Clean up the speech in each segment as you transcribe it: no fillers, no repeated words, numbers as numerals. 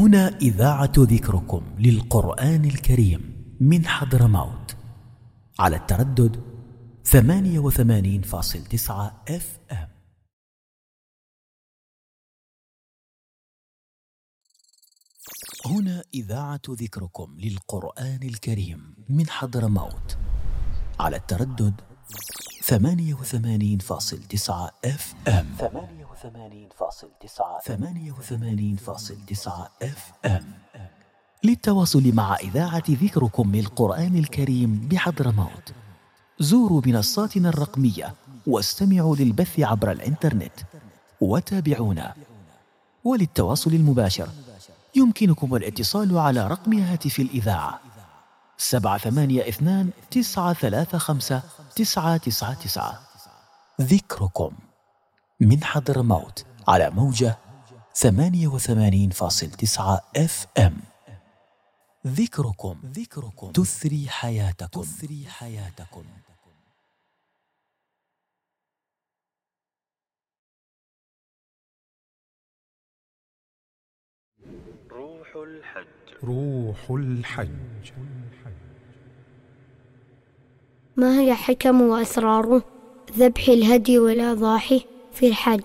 هنا إذاعة ذكركم للقرآن الكريم من حضرموت على التردد 88.9 FM. هنا إذاعة ذكركم للقرآن الكريم من حضرموت على التردد 88.9 FM. 88.9 FM. للتواصل مع إذاعة ذكركم للقرآن الكريم بحضرموت زوروا منصاتنا الرقمية واستمعوا للبث عبر الإنترنت وتابعونا. وللتواصل المباشر يمكنكم الاتصال على رقم هاتف الإذاعة 782-935-999. ذكركم من حضرموت على موجة 88.9 FM. ذكركم تثري حياتكم. روح الحج. ما هي حكم وأسرار ذبح الهدي والأضاحي في الحج؟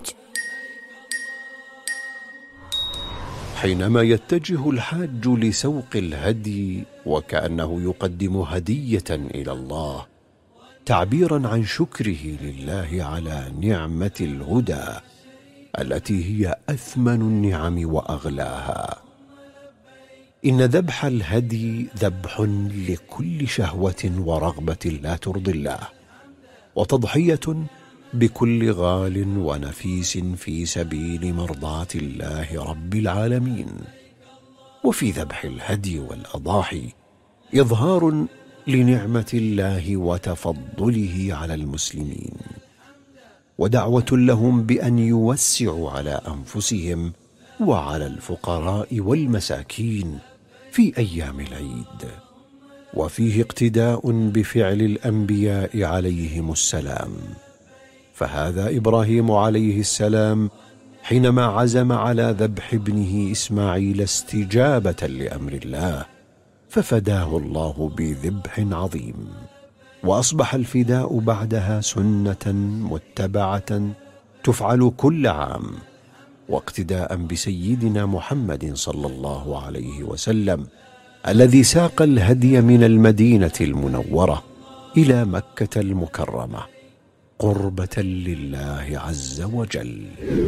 حينما يتجه الحاج لسوق الهدي وكأنه يقدم هدية إلى الله تعبيرا عن شكره لله على نعمة الهدى التي هي أثمن النعم وأغلاها. إن ذبح الهدي ذبح لكل شهوة ورغبة لا ترضي الله، وتضحية بكل غال ونفيس في سبيل مرضاة الله رب العالمين. وفي ذبح الهدي والأضاحي إظهار لنعمة الله وتفضله على المسلمين، ودعوة لهم بأن يوسعوا على أنفسهم وعلى الفقراء والمساكين في أيام العيد. وفيه اقتداء بفعل الأنبياء عليهم السلام، فهذا إبراهيم عليه السلام حينما عزم على ذبح ابنه إسماعيل استجابة لأمر الله ففداه الله بذبح عظيم، وأصبح الفداء بعدها سنة متبعة تفعل كل عام، واقتداء بسيدنا محمد صلى الله عليه وسلم الذي ساق الهدي من المدينة المنورة إلى مكة المكرمة قربة لله عز وجل.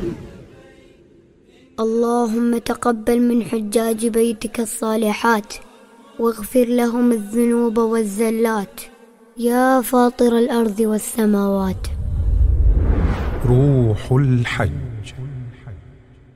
اللهم تقبل من حجاج بيتك الصالحات واغفر لهم الذنوب والزلات يا فاطر الأرض والسماوات. روح الحج.